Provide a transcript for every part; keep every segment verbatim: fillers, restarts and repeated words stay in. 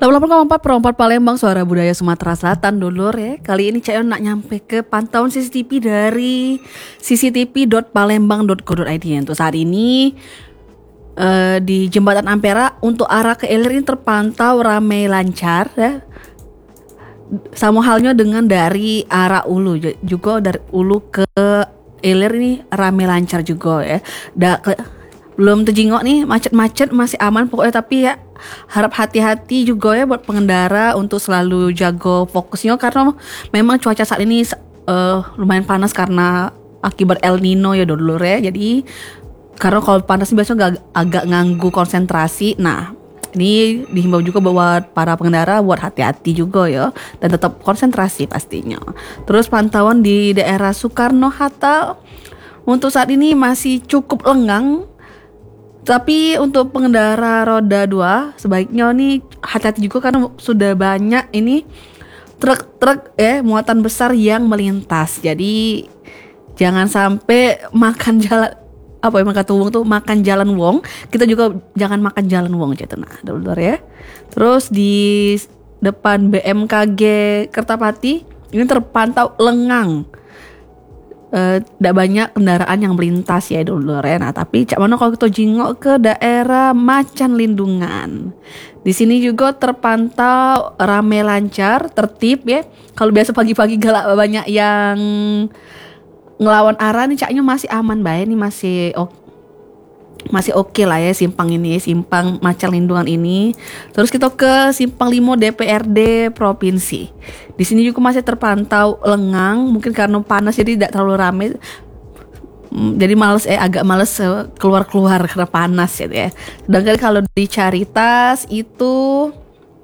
delapan puluh delapan koma empat Pro empat Palembang, suara budaya Sumatera Selatan, dulur ya. Kali ini Cak Yon nak nyampe ke pantauan C C T V dari c c t v dot palembang dot co dot i d. Untuk saat ini uh, di Jembatan Ampera untuk arah ke Ilir ini terpantau ramai lancar ya. Sama halnya dengan dari arah Ulu, juga dari Ulu ke Ilir ini ramai lancar juga ya. Da, ke, belum terjingok nih macet-macet, masih aman pokoknya, tapi ya harap hati-hati juga ya buat pengendara untuk selalu jaga fokusnya, karena memang cuaca saat ini uh, lumayan panas karena akibat El Nino ya dulur ya. Jadi karena kalau panas biasanya agak, agak nganggu konsentrasi. Nah, ini dihimbau juga buat para pengendara buat hati-hati juga ya, dan tetap konsentrasi pastinya. Terus pantauan di daerah Soekarno-Hatta untuk saat ini masih cukup lengang. Tapi untuk pengendara roda dua sebaiknya nih hati-hati juga, karena sudah banyak ini truk-truk ya muatan besar yang melintas. Jadi jangan sampai makan jalan, apa yang kata wong tuh, makan jalan wong. Kita juga jangan makan jalan wong gitu. Nah, dulur ya. Terus di depan B M K G Kertapati ini terpantau lengang. Tidak uh, banyak kendaraan yang melintas ya dulur ya. Nah, tapi cak mana kalau kita jingok ke daerah Macan Lindungan, di sini juga terpantau rame lancar, tertib ya. Kalau biasa pagi-pagi galak banyak yang ngelawan arah nih, caknya masih aman bae nih, masih oke. Masih oke okay lah ya simpang ini, simpang Macan Lindungan ini. Terus kita ke simpang lima D P R D provinsi. Di sini juga masih terpantau lengang, mungkin karena panas jadi tidak terlalu ramai. Jadi males eh agak males keluar-keluar karena panas ya. Sedangkan kalau di Caritas itu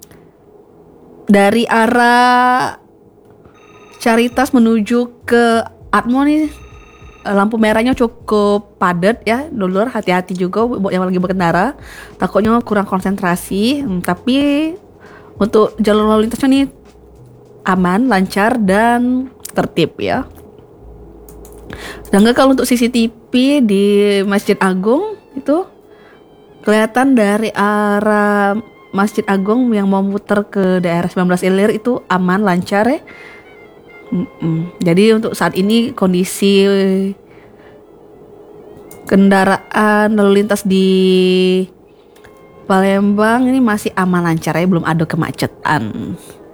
dari arah Caritas menuju ke Atmo nih, lampu merahnya cukup padat ya dulur, hati-hati juga buat yang lagi berkendara, takutnya kurang konsentrasi. Hmm, tapi untuk jalur lalu lintasnya nih aman, lancar dan tertib ya. Sedangkan kalau untuk C C T V di Masjid Agung itu kelihatan dari arah Masjid Agung yang mau muter ke daerah sembilan belas Ilir itu aman, lancar ya. Mm-mm. Jadi untuk saat ini kondisi kendaraan lalu lintas di Palembang ini masih aman, lancar ya, belum ada kemacetan.